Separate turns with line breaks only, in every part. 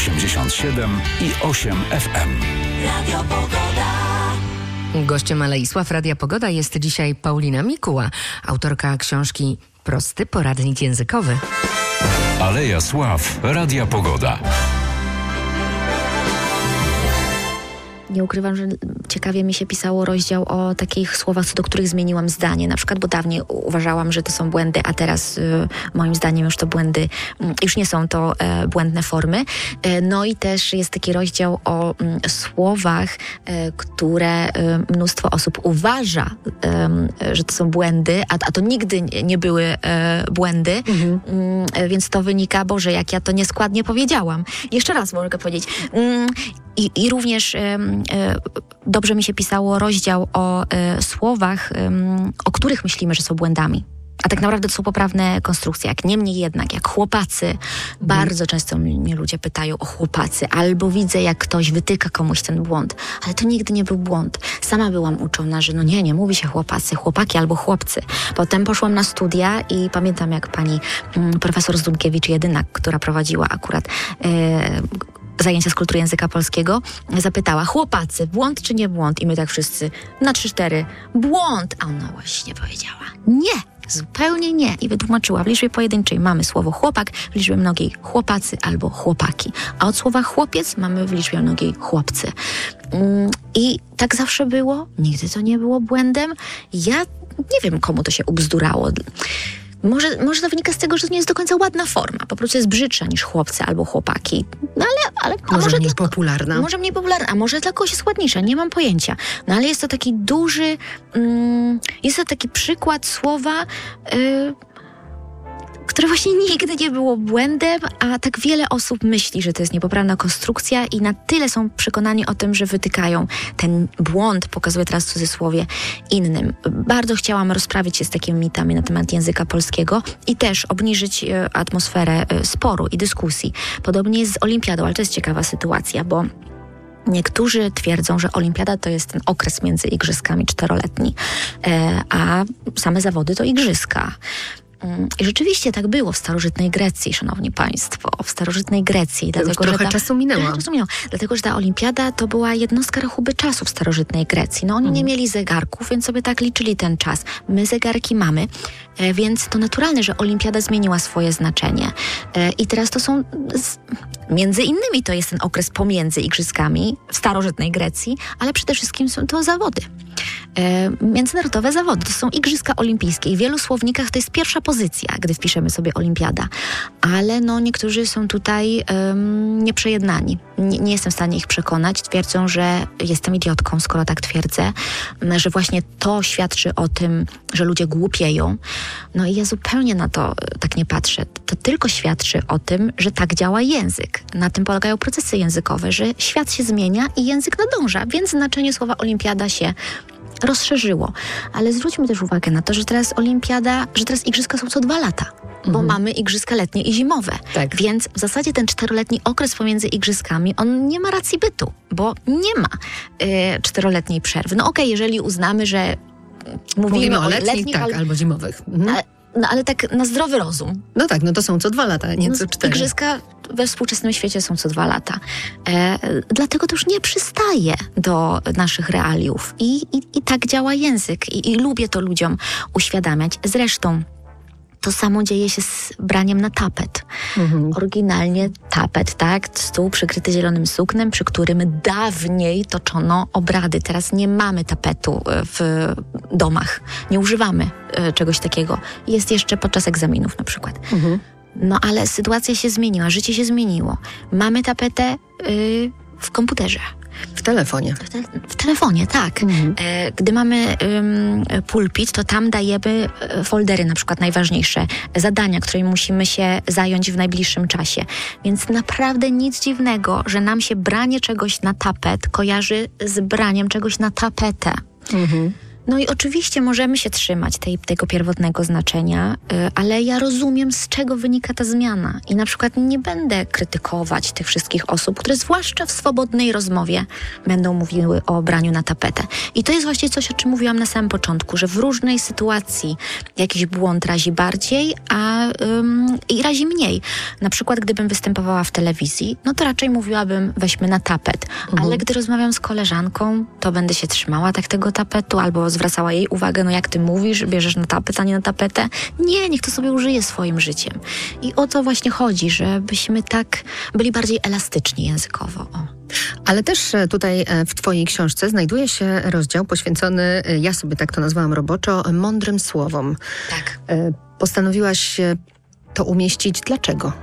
87 i 8 FM.
Radio Pogoda.
Gościem Aleisław Radia Pogoda jest dzisiaj Paulina Mikuła, autorka książki Prosty poradnik językowy.
Aleja Sław Radia Pogoda.
Nie ukrywam, że ciekawie mi się pisało rozdział o takich słowach, co do których zmieniłam zdanie. Na przykład, bo dawniej uważałam, że to są błędy, a teraz moim zdaniem już to błędy, już nie są to błędne formy. No i też jest taki rozdział o słowach, które mnóstwo osób uważa, że to są błędy, a to nigdy nie były błędy. Więc to wynika, Boże, jak ja to nieskładnie powiedziałam. Jeszcze raz mogę powiedzieć. I również dobrze mi się pisało rozdział o słowach, o których myślimy, że są błędami. A tak naprawdę to są poprawne konstrukcje. Jak niemniej jednak, jak chłopacy. Bardzo często mnie ludzie pytają o chłopacy. Albo widzę, jak ktoś wytyka komuś ten błąd. Ale to nigdy nie był błąd. Sama byłam uczona, że nie mówi się chłopacy, chłopaki albo chłopcy. Potem poszłam na studia i pamiętam, jak pani profesor Zdunkiewicz-Jedynak, która prowadziła akurat zajęcia z kultury języka polskiego, zapytała: chłopacy, błąd czy nie błąd? I my tak wszyscy na 3-4, błąd! A ona właśnie powiedziała: nie, zupełnie nie. I wytłumaczyła: w liczbie pojedynczej mamy słowo chłopak, w liczbie mnogiej chłopacy albo chłopaki. A od słowa chłopiec mamy w liczbie mnogiej chłopcy. I tak zawsze było. Nigdy to nie było błędem. Ja nie wiem, komu to się ubzdurało. Może to wynika z tego, że to nie jest do końca ładna forma. Po prostu jest brzydsza niż chłopcy albo chłopaki. No ale
może mniej popularna.
Może mniej popularna, a może dla kogoś jest ładniejsza, nie mam pojęcia. No ale jest to taki duży, jest to taki przykład słowa, które właśnie nigdy nie było błędem, a tak wiele osób myśli, że to jest niepoprawna konstrukcja i na tyle są przekonani o tym, że wytykają ten błąd, pokazuję teraz w cudzysłowie, innym. Bardzo chciałam rozprawić się z takimi mitami na temat języka polskiego i też obniżyć atmosferę sporu i dyskusji. Podobnie jest z olimpiadą, ale to jest ciekawa sytuacja, bo niektórzy twierdzą, że olimpiada to jest ten okres między igrzyskami 4-letni, a same zawody to igrzyska. I rzeczywiście tak było w starożytnej Grecji, szanowni państwo. W starożytnej Grecji.
To już trochę czasu minęło.
Dlatego, że ta olimpiada to była jednostka rachuby czasu w starożytnej Grecji. No oni nie mieli zegarków, więc sobie tak liczyli ten czas. My zegarki mamy, więc to naturalne, że olimpiada zmieniła swoje znaczenie. I teraz to są, między innymi to jest ten okres pomiędzy igrzyskami w starożytnej Grecji, ale przede wszystkim są to zawody. Międzynarodowe zawody. To są igrzyska olimpijskie i w wielu słownikach to jest pierwsza pozycja, gdy wpiszemy sobie olimpiada. Ale niektórzy są tutaj nieprzejednani. Nie jestem w stanie ich przekonać. Twierdzą, że jestem idiotką, skoro tak twierdzę, że właśnie to świadczy o tym, że ludzie głupieją. No i ja zupełnie na to tak nie patrzę. To tylko świadczy o tym, że tak działa język. Na tym polegają procesy językowe, że świat się zmienia i język nadąża, więc znaczenie słowa olimpiada się rozszerzyło. Ale zwróćmy też uwagę na to, że teraz teraz igrzyska są co 2 lata. Bo mamy igrzyska letnie i zimowe.
Tak.
Więc w zasadzie ten 4-letni okres pomiędzy igrzyskami, on nie ma racji bytu, bo nie ma 4-letniej przerwy. No okej, jeżeli uznamy, że mówimy o letnich,
tak, albo zimowych.
Ale tak na zdrowy rozum.
No tak, to są co 2 lata, nie co 4.
Igrzyska we współczesnym świecie są co 2 lata. Dlatego to już nie przystaje do naszych realiów. I tak działa język. I lubię to ludziom uświadamiać. Zresztą to samo dzieje się z braniem na tapet. Oryginalnie tapet, tak? Stół przykryty zielonym suknem, przy którym dawniej toczono obrady. Teraz nie mamy tapetu w domach. Nie używamy czegoś takiego. Jest jeszcze podczas egzaminów na przykład. No ale sytuacja się zmieniła, życie się zmieniło. Mamy tapetę w komputerze.
W telefonie.
W telefonie, tak. Gdy mamy pulpit, to tam dajemy foldery, na przykład najważniejsze zadania, którymi musimy się zająć w najbliższym czasie. Więc naprawdę nic dziwnego, że nam się branie czegoś na tapet kojarzy z braniem czegoś na tapetę. No i oczywiście możemy się trzymać tego pierwotnego znaczenia, ale ja rozumiem, z czego wynika ta zmiana. I na przykład nie będę krytykować tych wszystkich osób, które zwłaszcza w swobodnej rozmowie będą mówiły o braniu na tapetę. I to jest właśnie coś, o czym mówiłam na samym początku, że w różnej sytuacji jakiś błąd razi bardziej, i razi mniej. Na przykład gdybym występowała w telewizji, no to raczej mówiłabym weźmy na tapet. Ale gdy rozmawiam z koleżanką, to będę się trzymała tego tapetu albo zwracała jej uwagę, no jak ty mówisz, bierzesz na tapet, a nie na tapetę. Nie, niech to sobie użyje swoim życiem. I o to właśnie chodzi, żebyśmy tak byli bardziej elastyczni językowo.
Ale też tutaj w twojej książce znajduje się rozdział poświęcony, ja sobie tak to nazwałam roboczo, mądrym słowom.
Tak.
Postanowiłaś to umieścić. Dlaczego?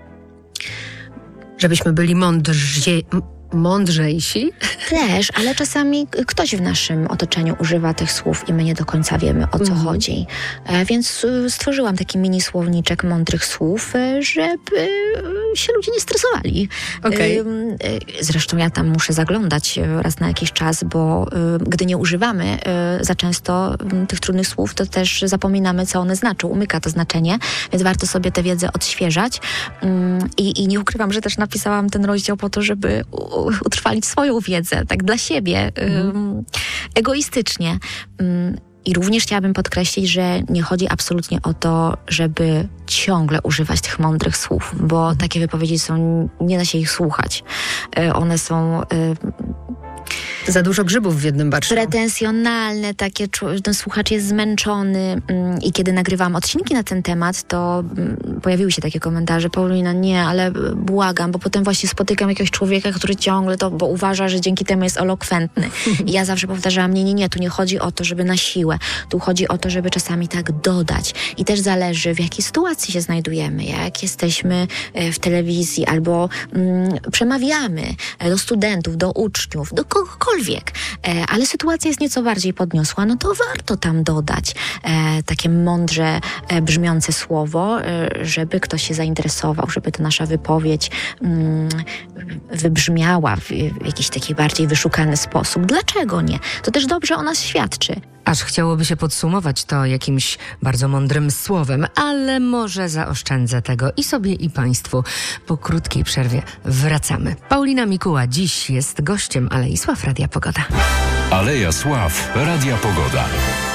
Żebyśmy byli mądrzejsi?
Też, ale czasami ktoś w naszym otoczeniu używa tych słów i my nie do końca wiemy, o co chodzi. Więc stworzyłam taki mini słowniczek mądrych słów, żeby się ludzie nie stresowali.
Okej.
Zresztą ja tam muszę zaglądać raz na jakiś czas, bo gdy nie używamy za często tych trudnych słów, to też zapominamy, co one znaczą. Umyka to znaczenie, więc warto sobie tę wiedzę odświeżać. I nie ukrywam, że też napisałam ten rozdział po to, żeby utrwalić swoją wiedzę, tak dla siebie, egoistycznie. I również chciałabym podkreślić, że nie chodzi absolutnie o to, żeby ciągle używać tych mądrych słów, bo takie wypowiedzi nie da się ich słuchać. One są
Za dużo grzybów w jednym barszu.
Pretensjonalne, takie, ten słuchacz jest zmęczony i kiedy nagrywałam odcinki na ten temat, to pojawiły się takie komentarze: Paulina, nie, ale błagam, bo potem właśnie spotykam jakiegoś człowieka, który ciągle bo uważa, że dzięki temu jest elokwentny. I ja zawsze powtarzałam, nie, tu nie chodzi o to, żeby na siłę, tu chodzi o to, żeby czasami tak dodać. I też zależy, w jakiej sytuacji się znajdujemy, jak jesteśmy w telewizji albo przemawiamy do studentów, do uczniów, do kogokolwiek, ale sytuacja jest nieco bardziej podniosła, no to warto tam dodać takie mądrze brzmiące słowo, żeby ktoś się zainteresował, żeby ta nasza wypowiedź wybrzmiała w jakiś taki bardziej wyszukany sposób. Dlaczego nie? To też dobrze o nas świadczy.
Aż chciałoby się podsumować to jakimś bardzo mądrym słowem, ale może zaoszczędzę tego i sobie, i państwu. Po krótkiej przerwie wracamy. Paulina Mikuła dziś jest gościem Alei Sław Radia Pogoda.
Aleja Sław Radia Pogoda.